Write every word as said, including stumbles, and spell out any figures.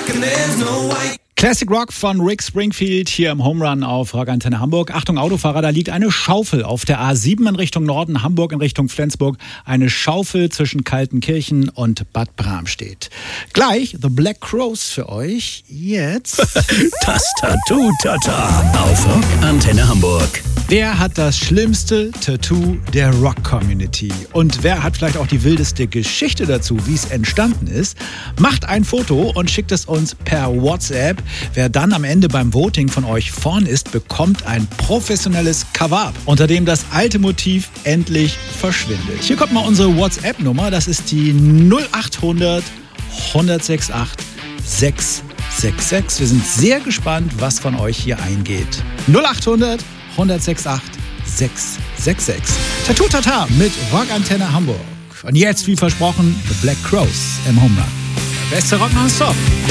Classic Rock von Rick Springfield hier im Home Run auf Rock Antenne Hamburg. Achtung Autofahrer, da liegt eine Schaufel auf der A sieben in Richtung Norden, Hamburg in Richtung Flensburg. Eine Schaufel zwischen Kaltenkirchen und Bad Bramstedt. Gleich The Black Crowes für euch. Jetzt das Tattoo-Tata auf Rock Antenne Hamburg. Wer hat das schlimmste Tattoo der Rock-Community? Und wer hat vielleicht auch die wildeste Geschichte dazu, wie es entstanden ist? Macht ein Foto und schickt es uns per WhatsApp. Wer dann am Ende beim Voting von euch vorn ist, bekommt ein professionelles Cover, unter dem das alte Motiv endlich verschwindet. Hier kommt mal unsere WhatsApp-Nummer. Das ist die null acht hundert, hundertachtundsechzig, sechs sechs sechs. Wir sind sehr gespannt, was von euch hier eingeht. null acht hundert, hundertachtundsechzig, sechs sechs sechs. Tattoo Tata mit Rock Antenne Hamburg. Und jetzt, wie versprochen, The Black Crowes im Home Run. Der beste Rock nonstop.